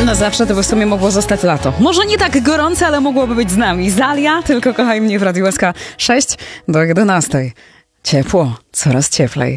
na zawsze, to by w sumie mogło zostać lato. Może nie tak gorące, ale mogłoby być z nami. Zalia, tylko kochaj mnie w Radiu SK 6 do 11. Ciepło, coraz cieplej.